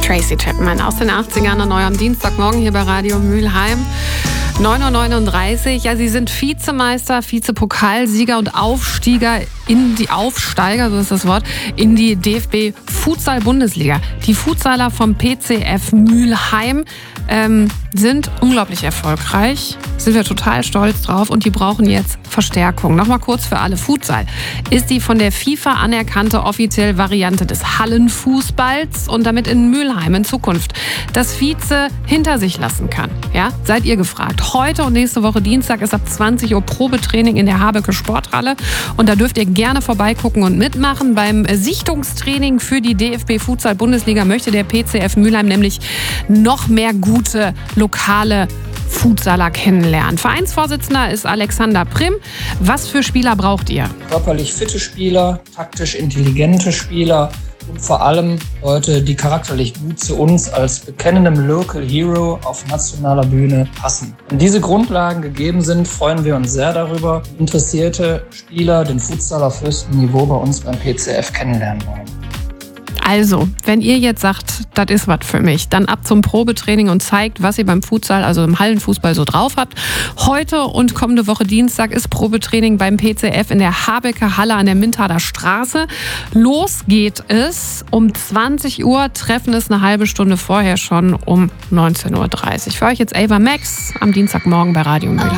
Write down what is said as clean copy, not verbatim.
Tracy Chapman aus den 80ern, neu am Dienstagmorgen hier bei Radio Mülheim. 9:39 Uhr. Ja, sie sind Vizemeister, Vizepokalsieger und Aufsteiger, so ist das Wort, in die DFB-Futsal-Bundesliga. Die Futsaler vom PCF Mülheim sind unglaublich erfolgreich, sind wir total stolz drauf und die brauchen jetzt Verstärkung. Nochmal kurz für alle: Futsal ist die von der FIFA anerkannte offizielle Variante des Hallenfußballs und damit in Mülheim in Zukunft das Vize hinter sich lassen kann. Ja, seid ihr gefragt. Heute und nächste Woche Dienstag ist ab 20 Uhr Probetraining in der Habecke Sporthalle und da dürft ihr gerne vorbeigucken und mitmachen. Beim Sichtungstraining für die DFB-Futsal-Bundesliga möchte der PCF Mülheim nämlich noch mehr gute lokale Futsaler kennenlernen. Vereinsvorsitzender ist Alexander Primm. Was für Spieler braucht ihr? Körperlich fitte Spieler, taktisch intelligente Spieler und vor allem Leute, die charakterlich gut zu uns als bekennendem Local Hero auf nationaler Bühne passen. Wenn diese Grundlagen gegeben sind, freuen wir uns sehr darüber, interessierte Spieler den Futsal auf höchstem Niveau bei uns beim PCF kennenlernen wollen. Also, wenn ihr jetzt sagt, das ist was für mich, dann ab zum Probetraining und zeigt, was ihr beim Futsal, also im Hallenfußball, so drauf habt. Heute und kommende Woche Dienstag ist Probetraining beim PCF in der Habecke Halle an der Mintader Straße. Los geht es um 20 Uhr, Treffen ist eine halbe Stunde vorher schon um 19:30 Uhr. Für euch jetzt Ava Max am Dienstagmorgen bei Radio Mülheim.